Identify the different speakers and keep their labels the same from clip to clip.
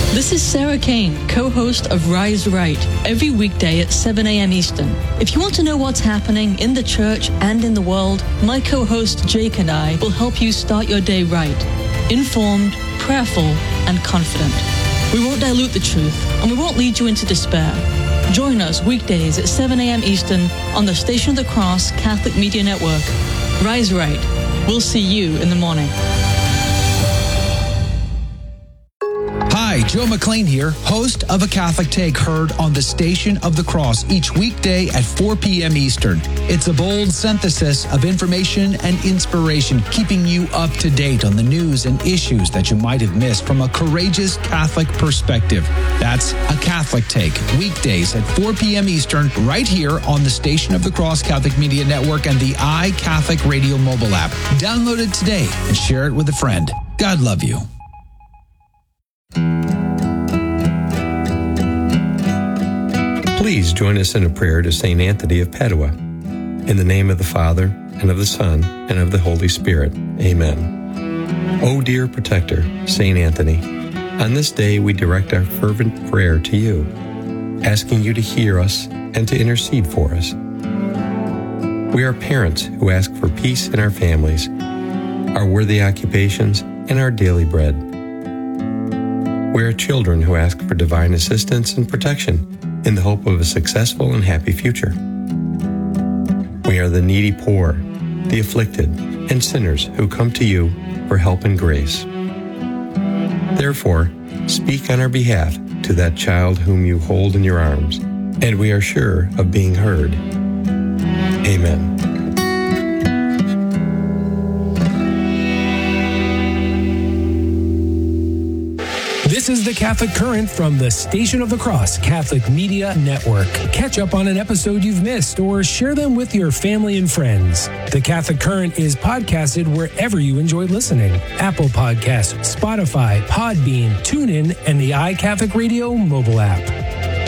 Speaker 1: This is Sarah Kane, co-host of Rise Right, every weekday at 7 a.m. Eastern. If you want to know what's happening in the church and in the world, my co-host Jake and I will help you start your day right, informed, prayerful, and confident. We won't dilute the truth, and we won't lead you into despair. Join us weekdays at 7 a.m. Eastern on the Station of the Cross Catholic Media Network. Rise Right. We'll see you in the morning.
Speaker 2: Hi, Joe McLean here, host of A Catholic Take, heard on the Station of the Cross each weekday at 4 p.m. Eastern. It's a bold synthesis of information and inspiration, keeping you up to date on the news and issues that you might have missed from a courageous Catholic perspective. That's A Catholic Take, weekdays at 4 p.m. Eastern, right here on the Station of the Cross Catholic Media Network and the iCatholic Radio mobile app. Download it today and share it with a friend. God love you.
Speaker 3: Please join us in a prayer to St. Anthony of Padua. In the name of the Father, and of the Son, and of the Holy Spirit. Amen. O dear protector, St. Anthony, on this day we direct our fervent prayer to you, asking you to hear us and to intercede for us. We are parents who ask for peace in our families, our worthy occupations, and our daily bread. We are children who ask for divine assistance and protection in the hope of a successful and happy future. We are the needy poor, the afflicted, and sinners who come to you for help and grace. Therefore, speak on our behalf to that child whom you hold in your arms, and we are sure of being heard. Amen.
Speaker 4: This is the Catholic Current from the Station of the Cross Catholic Media Network. Catch up on an episode you've missed or share them with your family and friends. The Catholic Current is podcasted wherever you enjoy listening. Apple Podcasts, Spotify, Podbean, TuneIn, and the iCatholic Radio mobile app.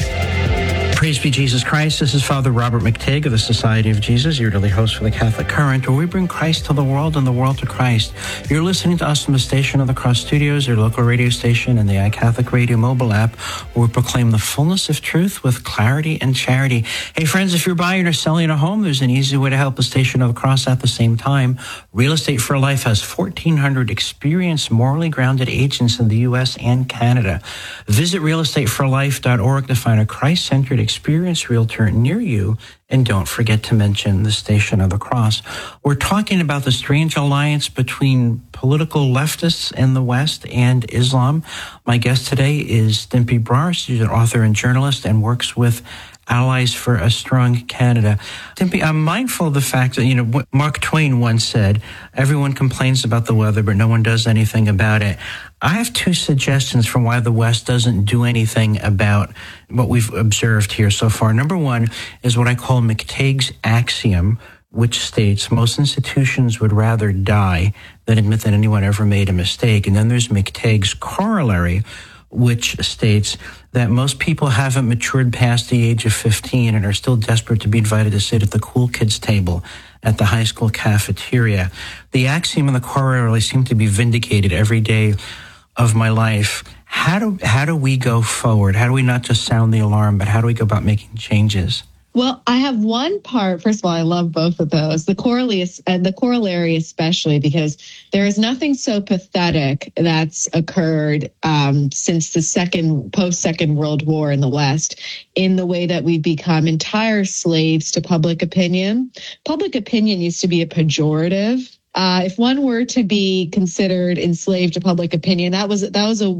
Speaker 5: Praise be Jesus Christ. This is Father Robert McTigg of the Society of Jesus, your daily host for the Catholic Current, where we bring Christ to the world and the world to Christ. You're listening to us from the Station of the Cross Studios, your local radio station, and the iCatholic Radio mobile app, where we proclaim the fullness of truth with clarity and charity. Hey, friends, if you're buying or selling a home, there's an easy way to help the Station of the Cross at the same time. Real Estate for Life has 1,400 experienced, morally grounded agents in the U.S. and Canada. Visit realestateforlife.org to find a Christ-centered experienced realtor near you, and don't forget to mention the Station of the Cross. We're talking about the strange alliance between political leftists in the West and Islam. My guest today is Dimpy Brar. She's an author and journalist and works with Allies for a Strong Canada. Dimpy, I'm mindful of the fact that, what Mark Twain once said, everyone complains about the weather, but no one does anything about it. I have two suggestions for why the West doesn't do anything about what we've observed here so far. Number one is what I call McTague's axiom, which states most institutions would rather die than admit that anyone ever made a mistake. And then there's McTague's corollary, which states that most people haven't matured past the age of 15 and are still desperate to be invited to sit at the cool kids table at the high school cafeteria. The axiom and the corollary seem to be vindicated every day of my life. How do we go forward? How do we not just sound the alarm, but how do we go about making changes?
Speaker 6: Well, I have one part. First of all, I love both of those. The corollary especially, because there is nothing so pathetic that's occurred since the post-Second World War in the West, in the way that we've become entire slaves to public opinion. Public opinion used to be a pejorative. If one were to be considered enslaved to public opinion, that was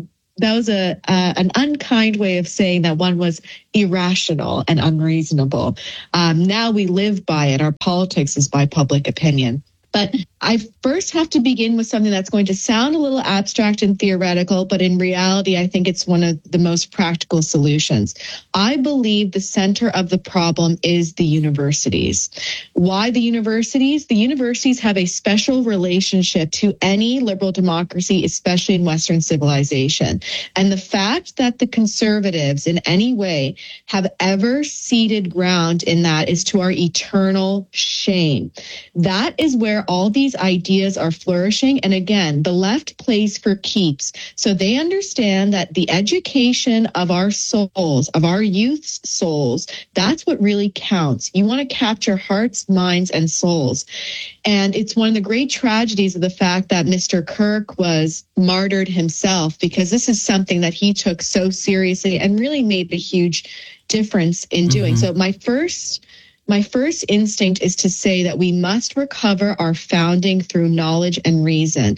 Speaker 6: an unkind way of saying that one was irrational and unreasonable. Now we live by it. Our politics is by public opinion. But I first have to begin with something that's going to sound a little abstract and theoretical, but in reality, I think it's one of the most practical solutions. I believe the center of the problem is the universities. Why the universities? The universities have a special relationship to any liberal democracy, especially in Western civilization. And the fact that the conservatives in any way have ever ceded ground in that is to our eternal shame. That is where all these these ideas are flourishing. And again, the left plays for keeps. So they understand that the education of our souls, of our youth's souls, that's what really counts. You want to capture hearts, minds, and souls. And it's one of the great tragedies of the fact that Mr. Kirk was martyred himself, because this is something that he took so seriously and really made a huge difference in doing. So my first instinct is to say that we must recover our founding through knowledge and reason.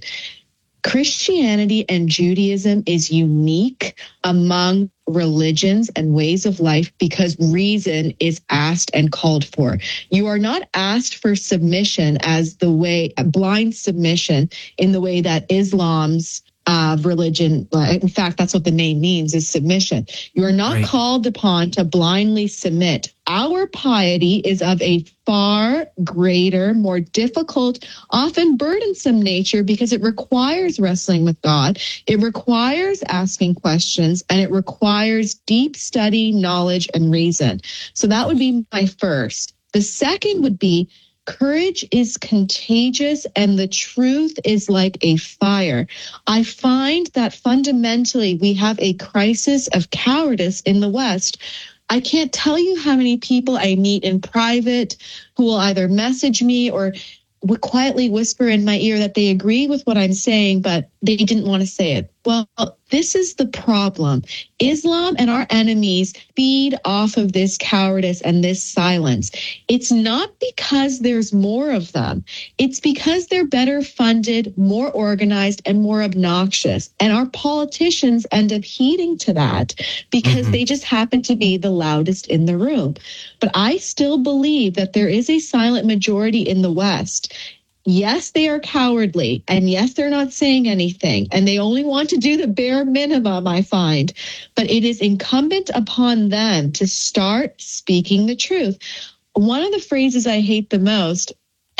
Speaker 6: Christianity and Judaism is unique among religions and ways of life because reason is asked and called for. You are not asked for submission as the way, blind submission in the way that Islam's religion, in fact, that's what the name means, is submission. You are not called upon to blindly submit. Our piety is of a far greater, more difficult, often burdensome nature because it requires wrestling with God. It requires asking questions, and it requires deep study, knowledge, and reason. So that would be my first. The second would be courage is contagious and the truth is like a fire. I find that fundamentally we have a crisis of cowardice in the West. I can't tell you how many people I meet in private who will either message me or would quietly whisper in my ear that they agree with what I'm saying, but they didn't want to say it. Well, this is the problem. Islam and our enemies feed off of this cowardice and this silence. It's not because there's more of them. It's because they're better funded, more organized, and more obnoxious. And our politicians end up heeding to that because they just happen to be the loudest in the room. But I still believe that there is a silent majority in the West. Yes, they are cowardly, and yes, they're not saying anything, and they only want to do the bare minimum, I find. But it is incumbent upon them to start speaking the truth. One of the phrases I hate the most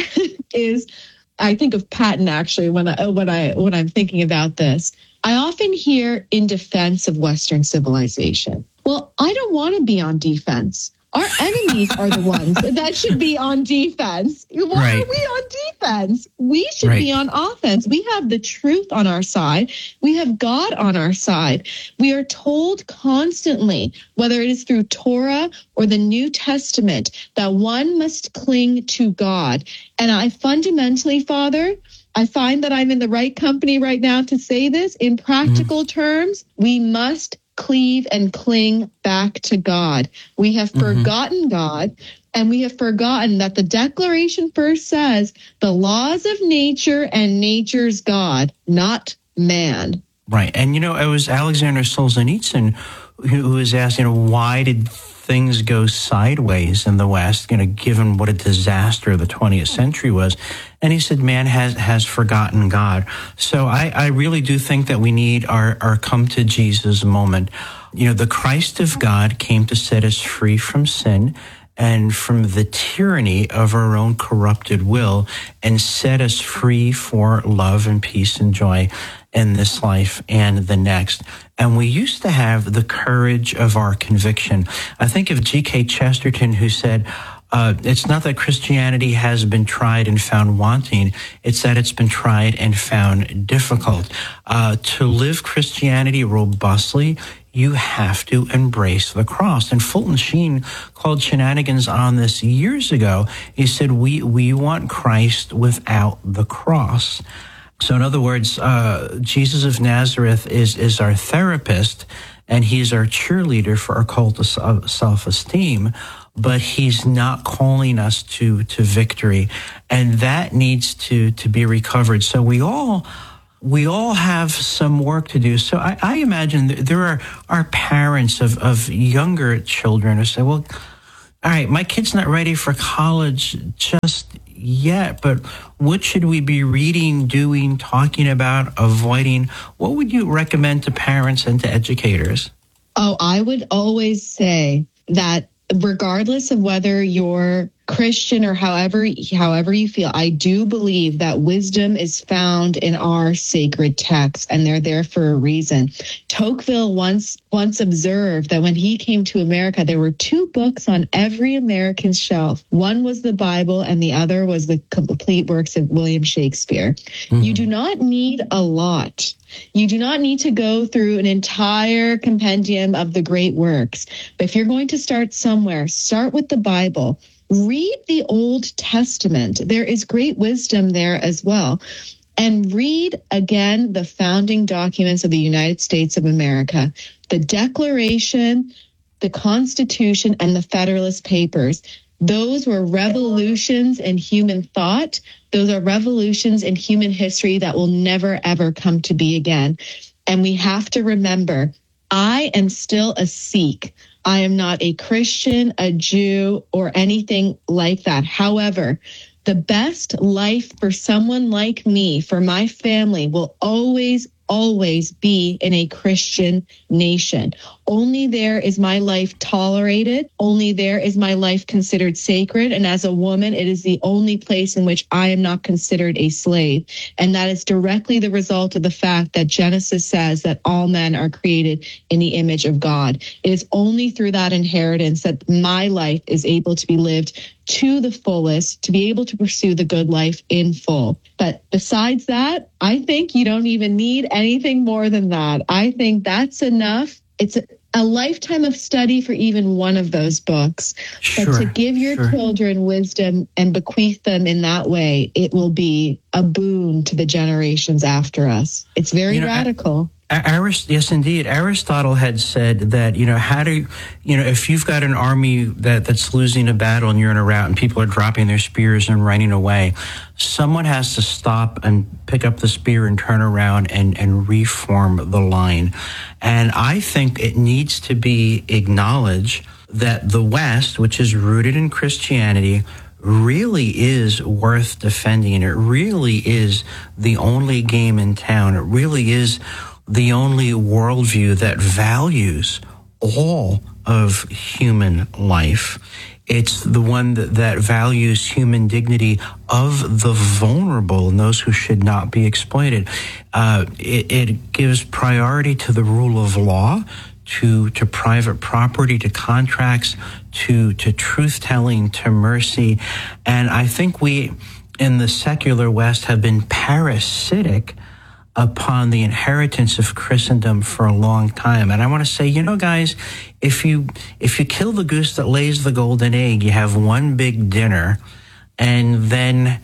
Speaker 6: is, I think of Patton actually when I'm thinking about this. I often hear in defense of Western civilization. Well, I don't want to be on defense. Our enemies are the ones that should be on defense. Why are we on defense? We should be on offense. We have the truth on our side. We have God on our side. We are told constantly, whether it is through Torah or the New Testament, that one must cling to God. And I fundamentally, Father, I find that I'm in the right company right now to say this. In practical terms, we must cleave and cling back to God. We have forgotten God, and we have forgotten that the Declaration first says the laws of nature and nature's God, not man.
Speaker 5: Right. And, it was Alexander Solzhenitsyn who was asked, why did things go sideways in the West, given what a disaster the 20th century was. And he said, man has forgotten God. So I really do think that we need our come to Jesus moment. The Christ of God came to set us free from sin and from the tyranny of our own corrupted will and set us free for love and peace and joy in this life and the next. And we used to have the courage of our conviction. I think of G.K. Chesterton, who said, it's not that Christianity has been tried and found wanting, it's that it's been tried and found difficult. To live Christianity robustly, you have to embrace the cross. And Fulton Sheen called shenanigans on this years ago. He said, we want Christ without the cross. So in other words, Jesus of Nazareth is our therapist, and he's our cheerleader for our cult of self-esteem, but he's not calling us to victory. And that needs to be recovered. So we all have some work to do. So I imagine there are parents of younger children who say, well, all right, my kid's not ready for college just yet, but what should we be reading, doing, talking about, avoiding? What would you recommend to parents and to educators?
Speaker 6: Oh, I would always say that regardless of whether your Christian or however you feel, I do believe that wisdom is found in our sacred texts, and they're there for a reason. Tocqueville once observed that when he came to America, there were 2 books on every American's shelf. One was the Bible, and the other was the complete works of William Shakespeare. Mm-hmm. You do not need a lot. You do not need to go through an entire compendium of the great works. But if you're going to start somewhere, start with the Bible. Read the Old Testament. There is great wisdom there as well. And read, again, the founding documents of the United States of America, the Declaration, the Constitution, and the Federalist Papers. Those were revolutions in human thought. Those are revolutions in human history that will never, ever come to be again. And we have to remember, I am still a Sikh. I am not a Christian, a Jew, or anything like that. However, the best life for someone like me, for my family, will always be in a Christian nation. Only there is my life tolerated. Only there is my life considered sacred. And as a woman, it is the only place in which I am not considered a slave. And that is directly the result of the fact that Genesis says that all men are created in the image of God. It is only through that inheritance that my life is able to be lived to the fullest, to be able to pursue the good life in full. But besides that, I think you don't even need anything more than that. I think that's enough. It's a lifetime of study for even one of those books. But to give your children wisdom and bequeath them in that way, it will be a boon to the generations after us. It's very radical.
Speaker 5: Yes, indeed. Aristotle had said that, if you've got an army that's losing a battle and you're in a rout and people are dropping their spears and running away, someone has to stop and pick up the spear and turn around and reform the line. And I think it needs to be acknowledged that the West, which is rooted in Christianity, really is worth defending. It really is the only game in town. It really is the only worldview that values all of human life. It's the one that values human dignity of the vulnerable and those who should not be exploited. It gives priority to the rule of law, to private property, to contracts, to truth-telling, to mercy. And I think we, in the secular West, have been parasitic upon the inheritance of Christendom for a long time. And I want to say, guys, if you kill the goose that lays the golden egg, you have one big dinner, and then,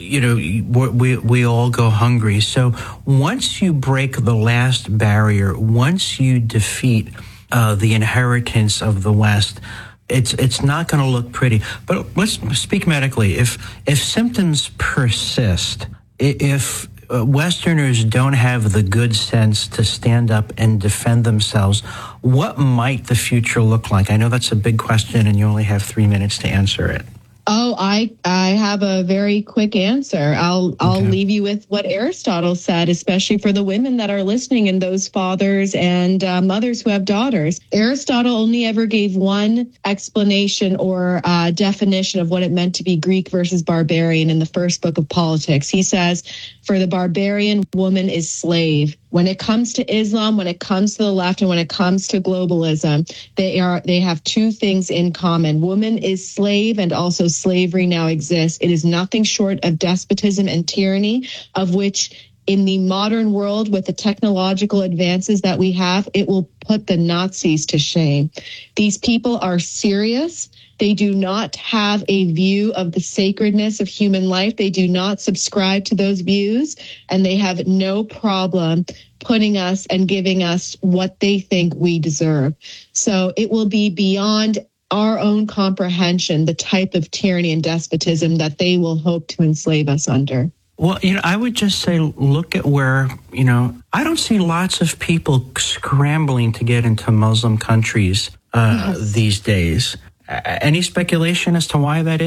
Speaker 5: we all go hungry. So once you break the last barrier, once you defeat the inheritance of the West, it's not going to look pretty. But let's speak medically. If symptoms persist, if Westerners don't have the good sense to stand up and defend themselves, what might the future look like? I know that's a big question, and you only have 3 minutes to answer it.
Speaker 6: Oh, I have a very quick answer. I'll leave you with what Aristotle said, especially for the women that are listening and those fathers and mothers who have daughters. Aristotle only ever gave one explanation or definition of what it meant to be Greek versus barbarian in the first book of Politics. He says, for the barbarian, woman is slave. When it comes to Islam, when it comes to the left, and when it comes to globalism, they have 2 things in common. Woman is slave, and also slavery now exists. It is nothing short of despotism and tyranny, of which in the modern world, with the technological advances that we have, it will put the Nazis to shame. These people are serious. They do not have a view of the sacredness of human life. They do not subscribe to those views, and they have no problem putting us and giving us what they think we deserve. So it will be beyond our own comprehension, the type of tyranny and despotism that they will hope to enslave us under.
Speaker 5: Well, I would just say, look at where, I don't see lots of people scrambling to get into Muslim countries these days. Any speculation as to why that is?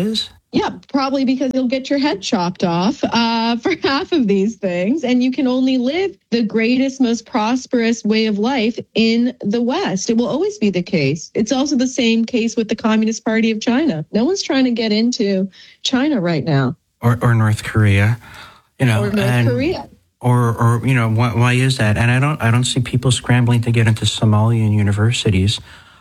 Speaker 6: Yeah, probably because you'll get your head chopped off for half of these things, and you can only live the greatest, most prosperous way of life in the West. It will always be the case. It's also the same case with the Communist Party of China. No one's trying to get into China right now.
Speaker 5: Or North Korea,
Speaker 6: or North Korea.
Speaker 5: Or why is that? And I don't see people scrambling to get into Somalian universities,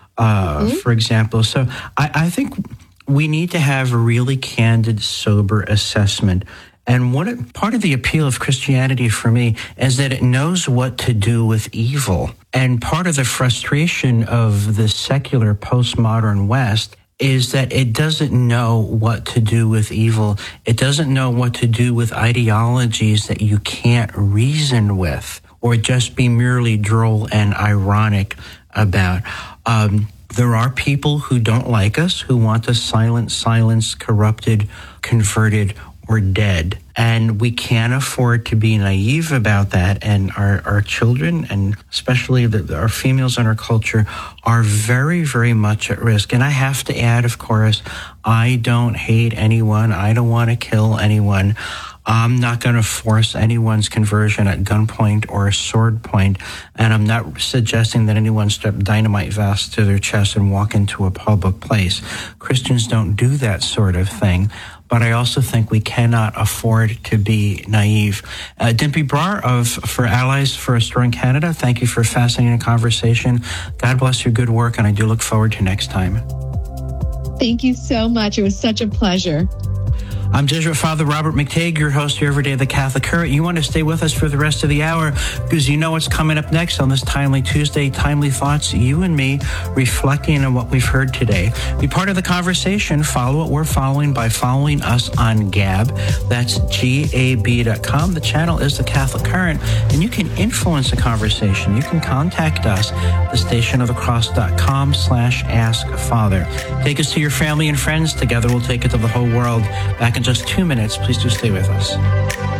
Speaker 5: for example. So I think we need to have a really candid, sober assessment. And part of the appeal of Christianity for me is that it knows what to do with evil. And part of the frustration of the secular postmodern West is that it doesn't know what to do with evil. It doesn't know what to do with ideologies that you can't reason with or just be merely droll and ironic about. There are people who don't like us, who want us silenced, corrupted, converted, or dead. And we can't afford to be naive about that. And our children, and especially our females in our culture, are very, very much at risk. And I have to add, of course, I don't hate anyone. I don't want to kill anyone. I'm not going to force anyone's conversion at gunpoint or sword point, and I'm not suggesting that anyone strap dynamite vests to their chest and walk into a public place. Christians don't do that sort of thing, but I also think we cannot afford to be naive. Dimpy Brar for Allies for Restoring Canada, thank you for a fascinating conversation. God bless your good work, and I do look forward to next time.
Speaker 6: Thank you so much. It was such a pleasure.
Speaker 5: I'm Jesuit Father Robert McTague, your host here every day of the Catholic Current. You want to stay with us for the rest of the hour because you know what's coming up next on this Timely Tuesday. Timely Thoughts, you and me reflecting on what we've heard today. Be part of the conversation. Follow what we're following by following us on Gab. That's GAB.com. The channel is the Catholic Current, and you can influence the conversation. You can contact us at thestationofthecross.com/askfather. Take us to your family and friends. Together we'll take it to the whole world. Back in just 2 minutes. Please do stay with us.